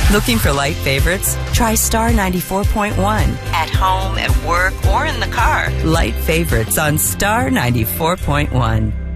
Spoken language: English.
Looking for light favorites? Try Star 94.1. At home, at work, or in the car. Light favorites on Star 94.1.